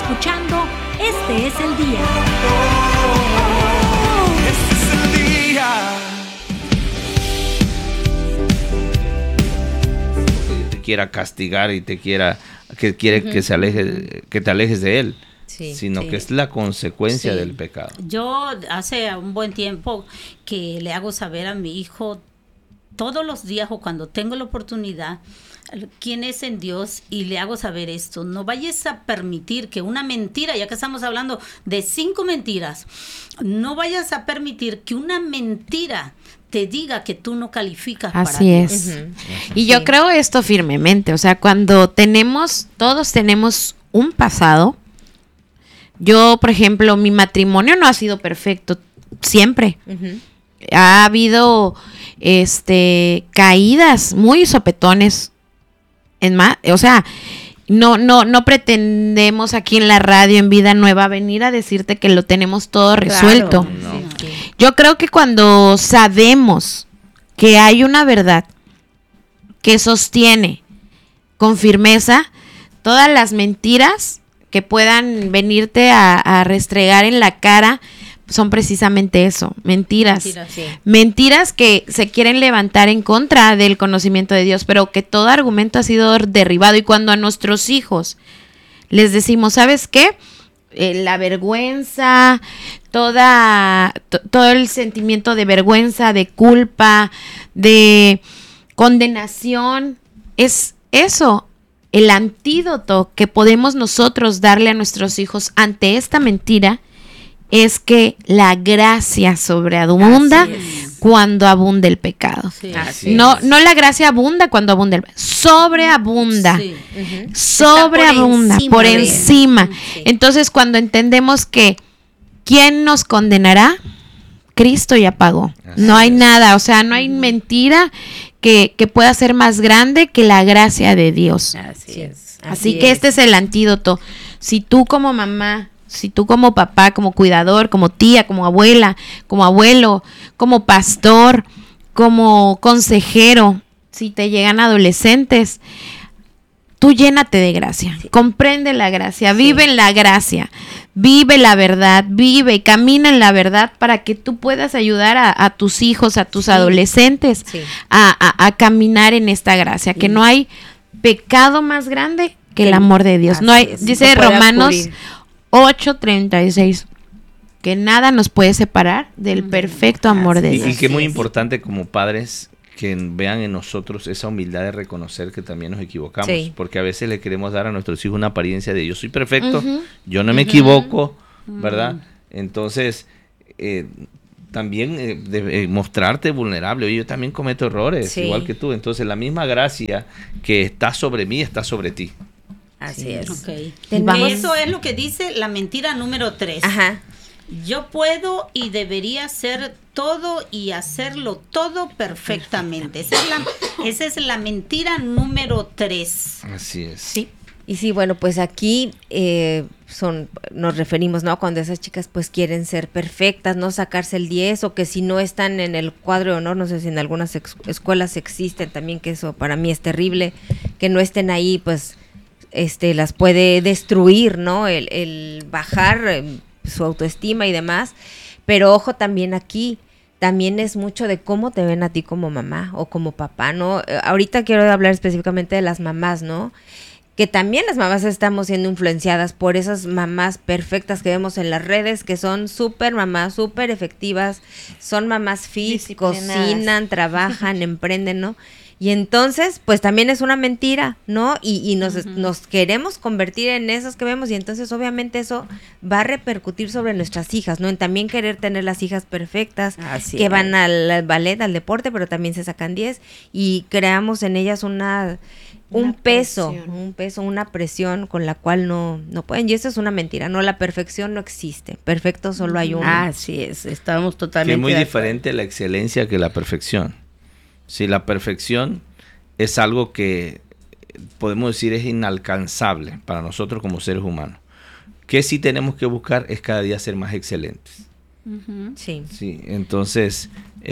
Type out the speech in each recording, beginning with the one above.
escuchando Este es el Día. Este es el día. Te quiera castigar y te quiera que quiere que se aleje, que te alejes de él, sino que es la consecuencia del pecado. Yo hace un buen tiempo que le hago saber a mi hijo todos los días o cuando tengo la oportunidad quién es en Dios, y le hago saber esto: no vayas a permitir que una mentira, ya que estamos hablando de 5 mentiras, no vayas a permitir que una mentira te diga que tú no calificas para Dios. Así es. Y yo creo esto firmemente, o sea, cuando todos tenemos un pasado. Yo, por ejemplo, mi matrimonio no ha sido perfecto siempre. Ha habido caídas, muy sopetones. O sea, no pretendemos aquí en la radio, en Vida Nueva, venir a decirte que lo tenemos todo resuelto. Claro, no. Yo creo que cuando sabemos que hay una verdad que sostiene con firmeza todas las mentiras que puedan venirte a restregar en la cara, son precisamente eso, mentiras. Mentiras que se quieren levantar en contra del conocimiento de Dios, pero que todo argumento ha sido derribado. Y cuando a nuestros hijos les decimos, ¿sabes qué? La vergüenza, todo el sentimiento de vergüenza, de culpa, de condenación, es eso. El antídoto que podemos nosotros darle a nuestros hijos ante esta mentira es que la gracia sobreabunda cuando abunda el pecado. No la gracia abunda cuando abunda el pecado, sobreabunda. Sobreabunda, por encima. Entonces, cuando entendemos que ¿quién nos condenará? Cristo ya pagó. No hay nada, o sea, no hay mentira que pueda ser más grande que la gracia de Dios. Así que este es el antídoto. Si tú como mamá, si tú como papá, como cuidador, como tía, como abuela, como abuelo, como pastor, como consejero, si te llegan adolescentes, tú llénate de gracia, comprende la gracia, vive en la gracia, vive la verdad, vive y camina en la verdad para que tú puedas ayudar a tus hijos, a tus adolescentes a caminar en esta gracia, que no hay pecado más grande que el amor de Dios. No hay, dice Romanos 8:36, que nada nos puede separar del perfecto amor de Dios. Y que es muy importante como padres que vean en nosotros esa humildad de reconocer que también nos equivocamos, porque a veces le queremos dar a nuestros hijos una apariencia de yo soy perfecto, yo no me equivoco, ¿verdad? Entonces, también mostrarte vulnerable. Oye, yo también cometo errores, igual que tú. Entonces, la misma gracia que está sobre mí está sobre ti. Así es. Eso es lo que dice la mentira número 3. Yo puedo y debería hacer todo y hacerlo todo perfectamente. Esa es la mentira número 3. Así es. Sí. Y sí, bueno, pues aquí nos referimos, ¿no? Cuando esas chicas pues quieren ser perfectas, no sacarse el 10, o que si no están en el cuadro de honor, no sé si en algunas escuelas existen también, que eso para mí es terrible, que no estén ahí, pues las puede destruir, ¿no? El bajar su autoestima y demás. Pero ojo, también aquí también es mucho de cómo te ven a ti como mamá o como papá, ¿no? Ahorita quiero hablar específicamente de las mamás, ¿no? Que también las mamás estamos siendo influenciadas por esas mamás perfectas que vemos en las redes, que son súper mamás, súper efectivas, son mamás fit, cocinan, trabajan, emprenden, ¿no? Y entonces, pues también es una mentira, ¿no? Y nos queremos convertir en esas que vemos, y entonces obviamente eso va a repercutir sobre nuestras hijas, ¿no? En también querer tener las hijas perfectas, que van al ballet, al deporte, pero también se sacan 10, y creamos en ellas un peso, una presión con la cual no pueden, y eso es una mentira, no, la perfección no existe, perfecto solo hay uno. Así es, estamos totalmente que es muy diferente la excelencia que la perfección. Si la perfección es algo que podemos decir es inalcanzable para nosotros como seres humanos, que sí tenemos que buscar es cada día ser más excelentes. Sí, entonces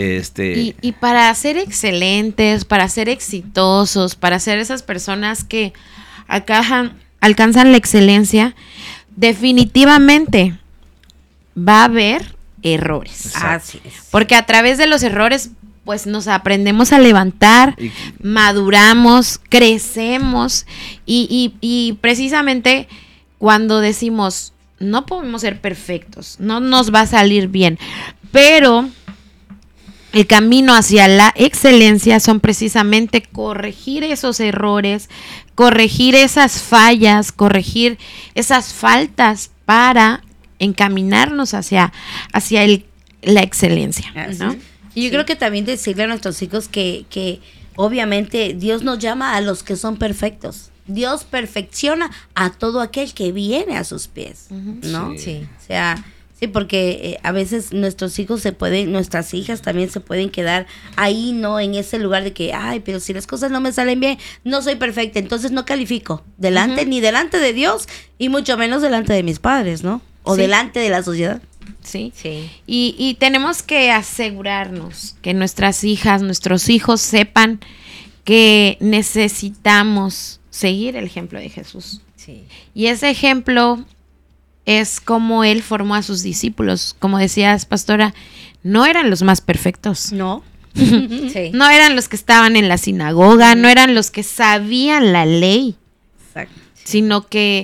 y para ser excelentes, para ser exitosos, para ser esas personas que alcanzan la excelencia, definitivamente va a haber errores. Exacto. Así es. Porque a través de los errores, pues nos aprendemos a levantar, maduramos, crecemos y precisamente cuando decimos, no podemos ser perfectos, no nos va a salir bien, pero el camino hacia la excelencia son precisamente corregir esos errores, corregir esas fallas, corregir esas faltas para encaminarnos hacia la excelencia, ¿no? Y yo creo que también decirle a nuestros hijos que obviamente Dios nos llama a los que son perfectos. Dios perfecciona a todo aquel que viene a sus pies, ¿no? Sí. O sea, sí, porque a veces nuestros hijos nuestras hijas también se pueden quedar ahí, ¿no? En ese lugar de que, ay, pero si las cosas no me salen bien, no soy perfecta, entonces no califico ni delante de Dios y mucho menos delante de mis padres, ¿no? O Sí. delante de la sociedad. Sí. Sí. Y tenemos que asegurarnos que nuestras hijas, nuestros hijos sepan que necesitamos seguir el ejemplo de Jesús. Sí. Y ese ejemplo es como Él formó a sus discípulos. Como decías, pastora, no eran los más perfectos. No. Sí. No eran los que estaban en la sinagoga, no eran los que sabían la ley, Exacto. sino que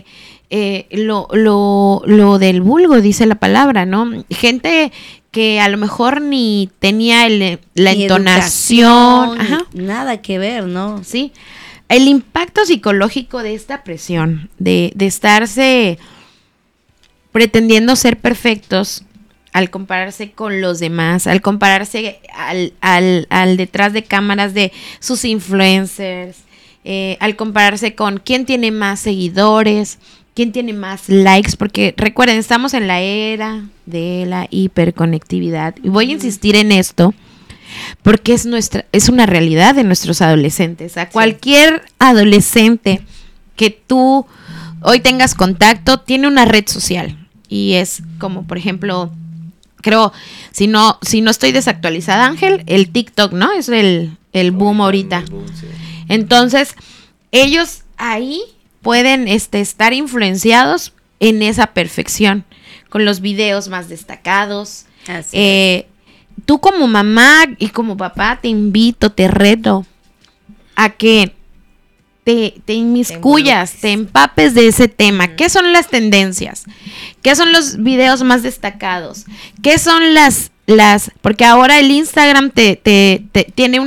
lo del vulgo, dice la palabra, ¿no? Gente que a lo mejor ni tenía la Ni entonación, educación, ajá, nada que ver, ¿no? sí. El impacto psicológico de esta presión, de estarse pretendiendo ser perfectos al compararse con los demás, al compararse al detrás de cámaras de sus influencers, al compararse con quién tiene más seguidores, quién tiene más likes, porque recuerden, estamos en la era de la hiperconectividad. Y voy a insistir en esto, porque es una realidad de nuestros adolescentes. A cualquier adolescente que tú hoy tengas contacto, tiene una red social. Y es como, por ejemplo, creo, si no estoy desactualizada, Ángel, el TikTok, ¿no? Es el boom ahorita. Entonces, ellos ahí pueden estar influenciados en esa perfección, con los videos más destacados. Así Tú como mamá y como papá te reto a que te inmiscuyas, te empapes de ese tema. ¿Qué son las tendencias? ¿Qué son los videos más destacados? ¿Qué son las porque ahora el Instagram te tiene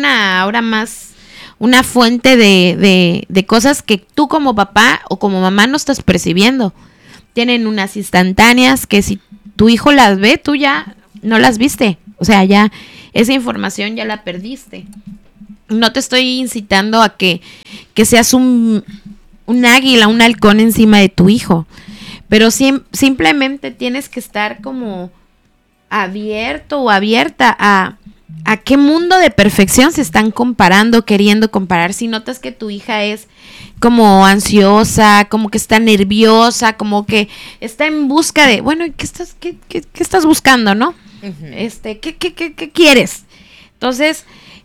una fuente de cosas que tú como papá o como mamá no estás percibiendo. Tienen unas instantáneas que si tu hijo las ve, tú ya no las viste. O sea, ya esa información ya la perdiste. No te estoy incitando a que seas un águila, un halcón encima de tu hijo. Pero simplemente tienes que estar como abierto o abierta a qué mundo de perfección se están comparando, queriendo comparar. Si notas que tu hija es como ansiosa, como que está nerviosa, como que está en busca de, bueno, ¿qué estás buscando, no? Uh-huh. ¿Qué quieres? Entonces,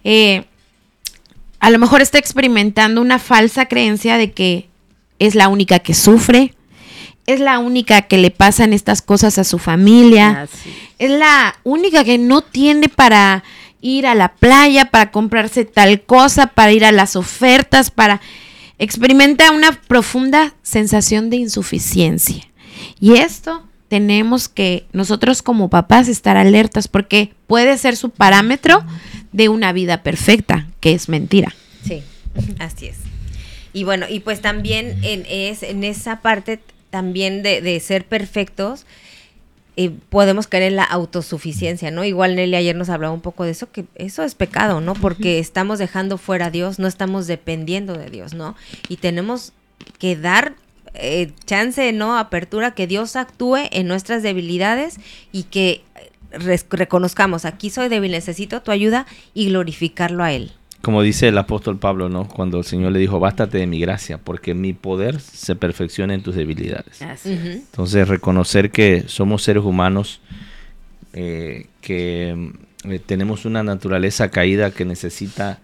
a lo mejor está experimentando una falsa creencia de que es la única que sufre, es la única que le pasan estas cosas a su familia, es la única que no tiene para ir a la playa, para comprarse tal cosa, para ir a las ofertas, experimenta una profunda sensación de insuficiencia. Y esto tenemos que nosotros como papás estar alertas, porque puede ser su parámetro de una vida perfecta, que es mentira. Sí, así es. Y bueno, y pues también en esa parte también de ser perfectos, podemos caer en la autosuficiencia, ¿no? Igual Nelly ayer nos hablaba un poco de eso, que eso es pecado, ¿no? Porque estamos dejando fuera a Dios, no estamos dependiendo de Dios, ¿no? Y tenemos que dar chance, ¿no? Apertura, que Dios actúe en nuestras debilidades y que reconozcamos, aquí soy débil, necesito tu ayuda, y glorificarlo a Él. Como dice el apóstol Pablo, ¿no? Cuando el Señor le dijo, bástate de mi gracia, porque mi poder se perfecciona en tus debilidades. Así Uh-huh. Entonces, reconocer que somos seres humanos, que tenemos una naturaleza caída que necesita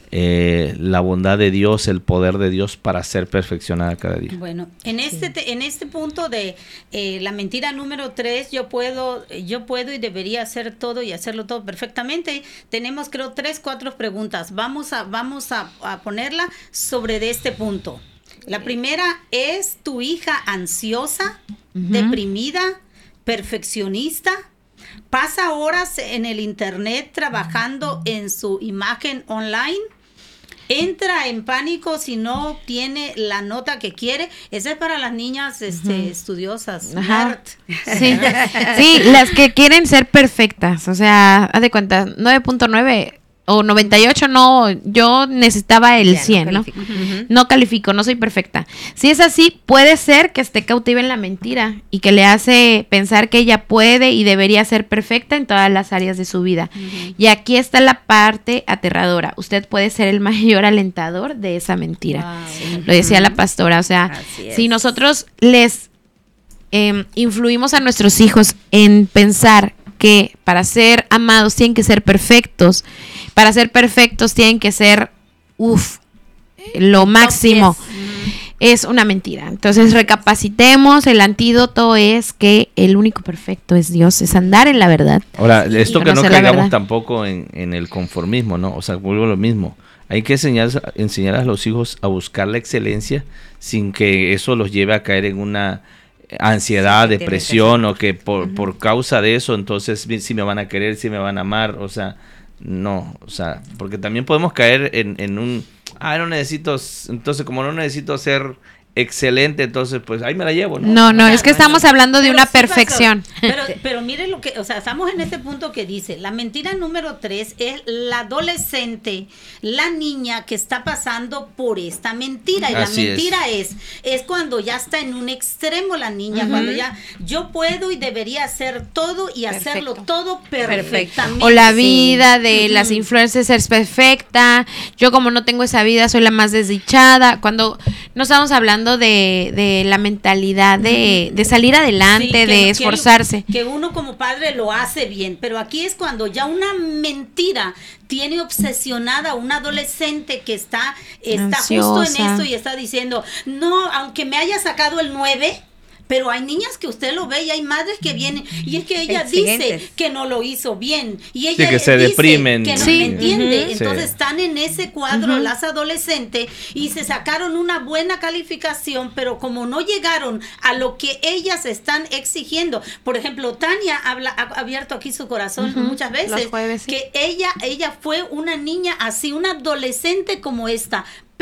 la bondad de Dios, el poder de Dios para ser perfeccionada cada día. Bueno, en este punto de la mentira número 3, yo puedo y debería hacer todo y hacerlo todo perfectamente. Tenemos, creo, 3, 4 preguntas. Vamos a ponerla sobre de este punto. La primera es: ¿tu hija ansiosa, deprimida, perfeccionista? ¿Pasa horas en el internet trabajando en su imagen online? ¿Entra en pánico si no obtiene la nota que quiere? Esa es para las niñas estudiosas. Ajá. Sí. Sí, las que quieren ser perfectas. O sea, haz de cuenta, 9.9 o 98, no, yo necesitaba el 100, ¿no? No califico, no soy perfecta. Si es así, puede ser que esté cautiva en la mentira y que le hace pensar que ella puede y debería ser perfecta en todas las áreas de su vida. Y aquí está la parte aterradora. Usted puede ser el mayor alentador de esa mentira. Wow. Lo decía la pastora, o sea, si nosotros les influimos a nuestros hijos en pensar que para ser amados tienen que ser perfectos, para ser perfectos tienen que ser lo máximo, es una mentira. Entonces recapacitemos, el antídoto es que el único perfecto es Dios, es andar en la verdad. Ahora, esto que no caigamos tampoco en el conformismo, ¿no? O sea, vuelvo a lo mismo. Hay que enseñar a los hijos a buscar la excelencia sin que eso los lleve a caer en una ansiedad, depresión, o que por causa de eso entonces si me van a querer, si me van a amar, o sea, no, o sea, porque también podemos caer en un, no necesito, entonces como no necesito ser excelente, entonces pues ahí me la llevo, ¿no? No, es que estamos hablando de una perfección. Pero mire lo que, o sea, estamos en este punto que dice, la mentira número 3 es la adolescente, la niña que está pasando por esta mentira. Y así la mentira es cuando ya está en un extremo la niña, cuando ya yo puedo y debería hacer todo y hacerlo todo perfectamente. O la vida de las influencers es perfecta, yo como no tengo esa vida soy la más desdichada. Cuando no estamos hablando de la mentalidad de salir adelante, de esforzarse. Que uno como padre lo hace bien, pero aquí es cuando ya una mentira tiene obsesionada a un adolescente que está justo en esto y está diciendo, no, aunque me haya sacado el 9, pero hay niñas que usted lo ve y hay madres que vienen y es que ella dice que no lo hizo bien y ella que se deprimen, que no me entiende. Entonces están en ese cuadro las adolescentes y se sacaron una buena calificación, pero como no llegaron a lo que ellas están exigiendo. Por ejemplo, Tania ha abierto aquí su corazón muchas veces, los jueves, que ella fue una niña así, una adolescente como esta,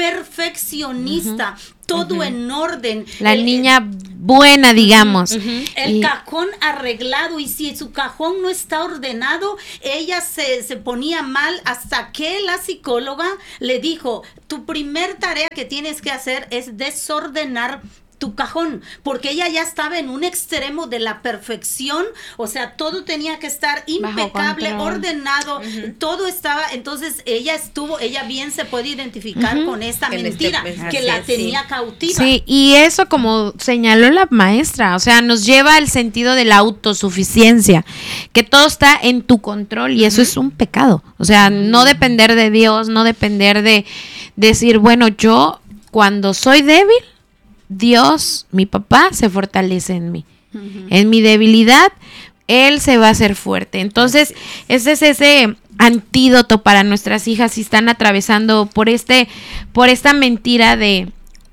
perfeccionista, todo en orden. La niña buena, digamos. El cajón arreglado, y si su cajón no está ordenado, ella se ponía mal hasta que la psicóloga le dijo, tu primer tarea que tienes que hacer es desordenar tu cajón, porque ella ya estaba en un extremo de la perfección, o sea, todo tenía que estar impecable, ordenado, todo estaba, entonces ella bien se puede identificar con esta mentira que la tenía cautiva. Sí, y eso, como señaló la maestra, o sea, nos lleva al sentido de la autosuficiencia, que todo está en tu control, y eso es un pecado, o sea, no depender de Dios, no depender de decir, bueno, yo cuando soy débil, Dios, mi papá, se fortalece en mí. En mi debilidad, Él se va a hacer fuerte. Entonces, ese es ese antídoto para nuestras hijas si están atravesando por esta mentira de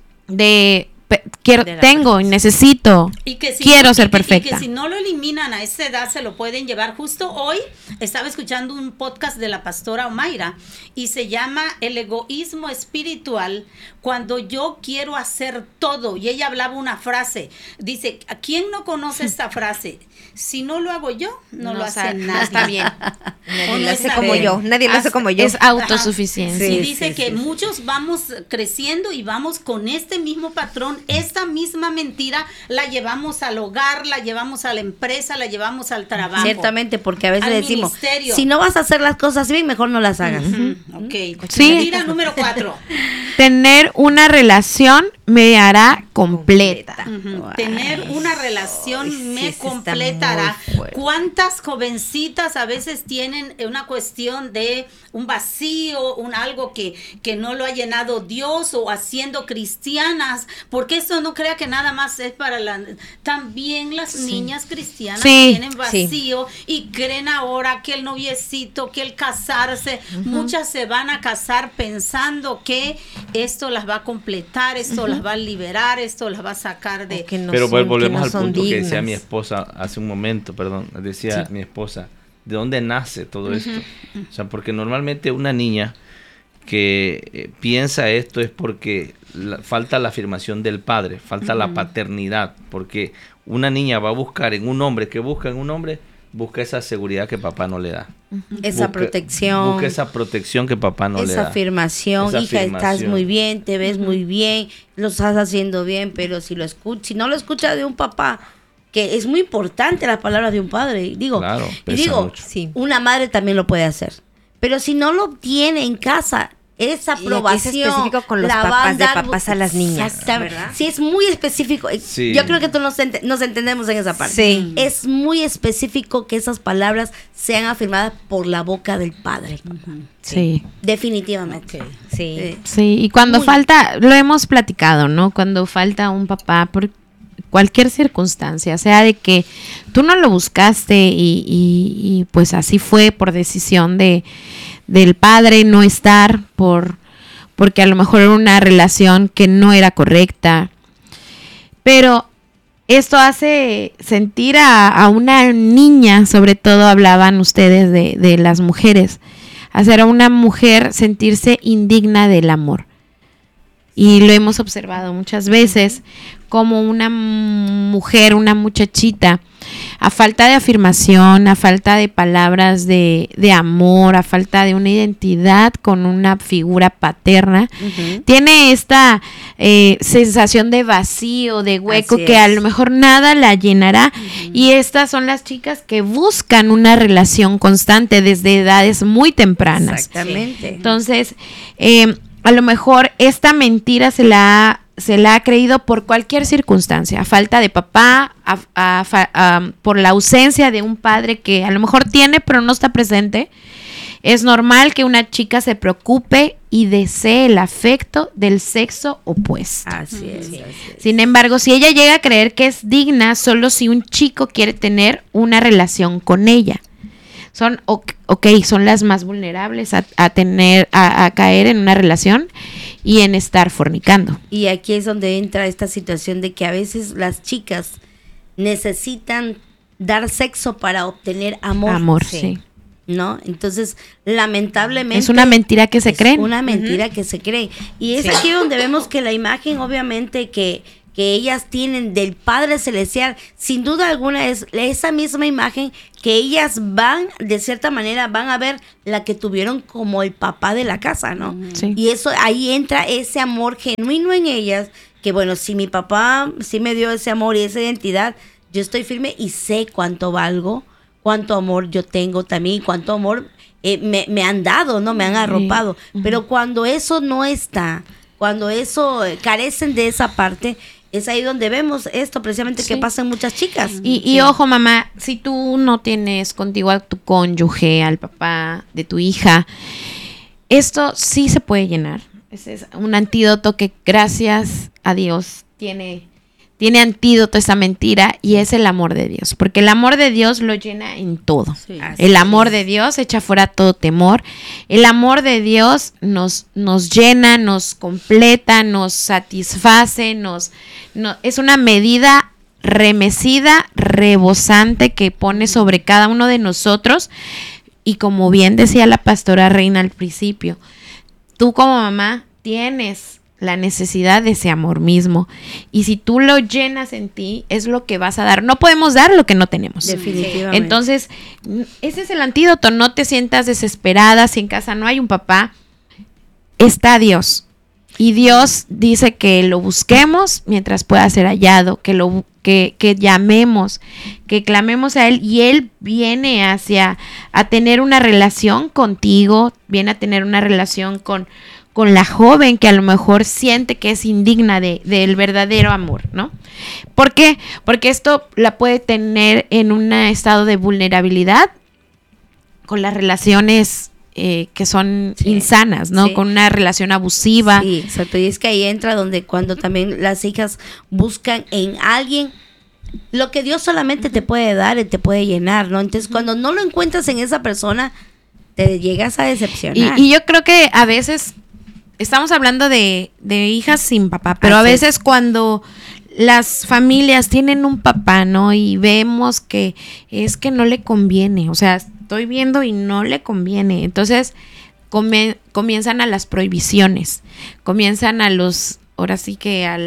tengo y necesito, quiero ser perfecta. Y que si no lo eliminan a esa edad, se lo pueden llevar. Justo hoy estaba escuchando un podcast de la pastora Omaira y se llama El egoísmo espiritual, cuando yo quiero hacer todo. Y ella hablaba una frase, dice, ¿a quién no conoce esta frase? Si no lo hago yo, no lo hace nadie. Está bien. Nadie lo hace como yo. Nadie lo hace como yo. Es autosuficiencia. Sí, dice que muchos vamos creciendo y vamos con este mismo patrón, esta misma mentira la llevamos al hogar, la llevamos a la empresa, la llevamos al trabajo. Ciertamente, porque a veces decimos, ministerio. Si no vas a hacer las cosas bien, mejor no las hagas. Ok. Sí. Mentira número 4. Tener una relación me hará completa. Tener una relación me está completará. muy fuerte. ¿Cuántas jovencitas a veces tienen una cuestión de un vacío, algo que no lo ha llenado Dios, o haciendo cristianas? Porque esto no crea que nada más es para también las niñas cristianas tienen vacío y creen ahora que el noviecito, que el casarse, muchas se van a casar pensando que esto las va a completar, esto las va a liberar, esto las va a sacar de... Pero volvemos al punto que decía mi esposa hace un momento, decía mi esposa, ¿de dónde nace todo esto? O sea, porque normalmente una niña que piensa esto es porque falta la afirmación del padre, falta la paternidad, porque una niña va a buscar en un hombre, busca esa seguridad que papá no le da. Esa protección. Busca esa protección que papá no le da. Esa afirmación, hija, estás muy bien, te ves muy bien, lo estás haciendo bien, pero si no lo escucha de un papá, que es muy importante las palabras de un padre, claro, mucho. Una madre también lo puede hacer. Pero si no lo tiene en casa, esa aprobación es específico con los papás de papás a las niñas. Exactamente. Sí, es muy específico. Sí. Yo creo que todos nos entendemos en esa parte. Sí. Es muy específico que esas palabras sean afirmadas por la boca del padre. Sí. Definitivamente. Sí. Sí, y cuando falta, lo hemos platicado, ¿no? Cuando falta un papá por cualquier circunstancia, sea de que tú no lo buscaste y pues así fue por decisión del padre no estar, porque a lo mejor era una relación que no era correcta, pero esto hace sentir a una niña, sobre todo hablaban ustedes de las mujeres, hacer a una mujer sentirse indigna del amor. Y lo hemos observado muchas veces, como una mujer, una muchachita, a falta de afirmación, a falta de palabras de amor, a falta de una identidad con una figura paterna, tiene esta sensación de vacío, de hueco, que a lo mejor nada la llenará. Y estas son las chicas que buscan una relación constante desde edades muy tempranas. Exactamente. Entonces, a lo mejor esta mentira se la ha creído por cualquier circunstancia, a falta de papá, por la ausencia de un padre que a lo mejor tiene pero no está presente. Es normal que una chica se preocupe y desee el afecto del sexo opuesto. Así es. Sin embargo, si ella llega a creer que es digna solo si un chico quiere tener una relación con ella, son son las más vulnerables a caer en una relación y en estar fornicando. Y aquí es donde entra esta situación de que a veces las chicas necesitan dar sexo para obtener amor. Amor, sí. ¿No? Entonces, lamentablemente... Es una mentira que se creen. Una mentira que se cree. Y es aquí donde vemos que la imagen, obviamente, que ellas tienen del Padre Celestial, sin duda alguna es esa misma imagen que ellas de cierta manera, van a ver la que tuvieron como el papá de la casa, ¿no? Sí. Y eso, ahí entra ese amor genuino en ellas, que bueno, si mi papá sí me dio ese amor y esa identidad, yo estoy firme y sé cuánto valgo, cuánto amor yo tengo también, cuánto amor me han dado, ¿no? Me han arropado. Pero cuando eso no está, cuando eso carecen de esa parte, es ahí donde vemos esto precisamente que pasa en muchas chicas. Y ojo, mamá, si tú no tienes contigo a tu cónyuge, al papá de tu hija, esto sí se puede llenar. Ese es un antídoto que, gracias a Dios, tiene antídoto esa mentira, y es el amor de Dios, porque el amor de Dios lo llena en todo. Sí. El amor de Dios echa fuera todo temor. El amor de Dios nos llena, nos completa, nos satisface, es una medida remecida, rebosante que pone sobre cada uno de nosotros. Y como bien decía la pastora Reina al principio, tú como mamá tienes la necesidad de ese amor mismo, y si tú lo llenas en ti, es lo que vas a dar. No podemos dar lo que no tenemos. Definitivamente. Entonces, ese es el antídoto. No te sientas desesperada si en casa no hay un papá. Está Dios, y Dios dice que lo busquemos mientras pueda ser hallado, que llamemos, que clamemos a Él, y Él viene a tener una relación contigo, viene a tener una relación con con la joven que a lo mejor siente que es indigna del verdadero amor, ¿no? ¿Por qué? Porque esto la puede tener en un estado de vulnerabilidad con las relaciones que son insanas, ¿no? Sí. Con una relación abusiva. Sí, exacto. Y es que ahí entra cuando también las hijas buscan en alguien lo que Dios solamente te puede dar y te puede llenar, ¿no? Entonces, cuando no lo encuentras en esa persona, te llegas a decepcionar. Y yo creo que a veces estamos hablando de hijas sin papá, pero Así a veces cuando las familias tienen un papá, ¿no? Y vemos que es que no le conviene, o sea, estoy viendo y no le conviene. Entonces comienzan a las prohibiciones, comienzan a los, ahora sí que a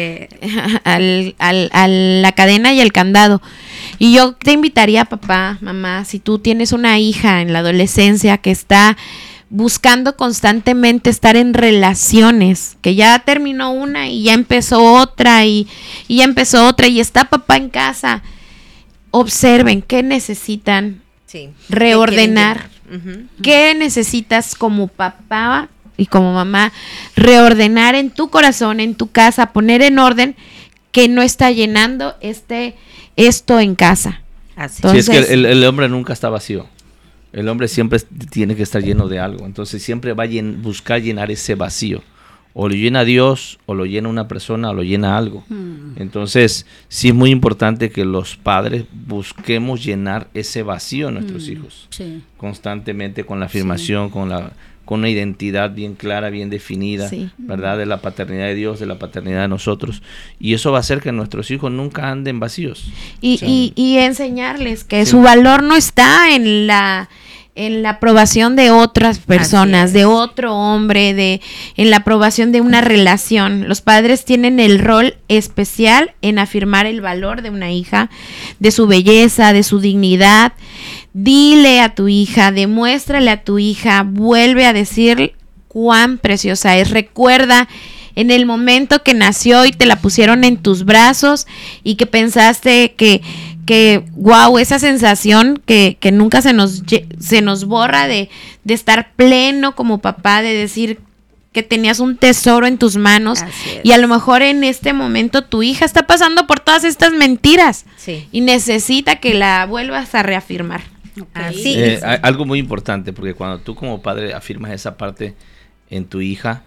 la cadena y el candado. Y yo te invitaría, papá, mamá, si tú tienes una hija en la adolescencia que está buscando constantemente estar en relaciones, que ya terminó una y ya empezó otra y ya empezó otra y está papá en casa, observen qué necesitan reordenar, qué necesitas como papá y como mamá, reordenar en tu corazón, en tu casa, poner en orden que no está llenando esto en casa. Así. Entonces, Sí, es que el hombre nunca está vacío. El hombre siempre tiene que estar lleno de algo. Entonces siempre va a buscar llenar ese vacío. O lo llena Dios, o lo llena una persona, o lo llena algo. Entonces sí es muy importante que los padres busquemos llenar ese vacío en nuestros hijos. Sí. Constantemente con la afirmación, con una identidad bien clara, bien definida, Sí. ¿verdad? De la paternidad de Dios, de la paternidad de nosotros. Y eso va a hacer que nuestros hijos nunca anden vacíos. y enseñarles que su valor no está en la aprobación de otras personas, de otro hombre, en la aprobación de una relación. Los padres tienen el rol especial en afirmar el valor de una hija, de su belleza, de su dignidad. Dile a tu hija, demuéstrale a tu hija, vuelve a decir cuán preciosa es. Recuerda en el momento que nació y te la pusieron en tus brazos y que pensaste que wow, esa sensación que nunca se nos borra de estar pleno como papá, de decir que tenías un tesoro en tus manos. Y a lo mejor en este momento tu hija está pasando por todas estas mentiras y necesita que la vuelvas a reafirmar. Así Algo muy importante, porque cuando tú como padre afirmas esa parte en tu hija,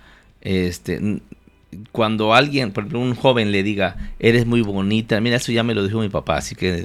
cuando alguien, por ejemplo, un joven le diga, eres muy bonita, mira, eso ya me lo dijo mi papá, así que...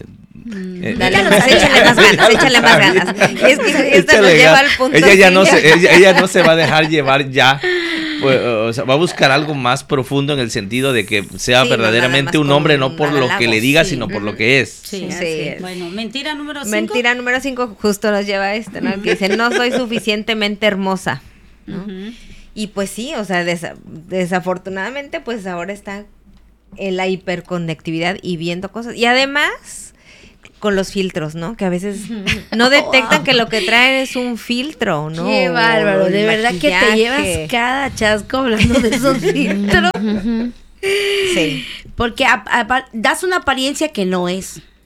échale más ganas. Es que esto nos lleva al punto. Ella no se va a dejar llevar ya, pues, o sea, va a buscar algo más profundo en el sentido de que sea verdaderamente un hombre, no por lo que le diga, sino por lo que es. Sí, Sí. Bueno, mentira número 5. Mentira número 5 justo nos lleva a esto, ¿no? Que dice, no soy suficientemente hermosa, ¿no? Y pues sí, o sea, desafortunadamente, pues ahora está en la hiperconectividad y viendo cosas. Y además, con los filtros, ¿no? Que a veces no detectan que lo que traen es un filtro, ¿no? Qué bárbaro, O el de verdad que te maquillaje. llevas cada chasco hablando de esos filtros. Sí. Porque das una apariencia que no es.